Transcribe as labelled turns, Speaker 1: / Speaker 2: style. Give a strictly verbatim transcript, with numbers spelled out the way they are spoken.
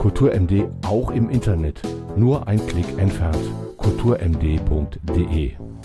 Speaker 1: KulturMD auch im Internet. Nur ein Klick entfernt. kulturmd punkt de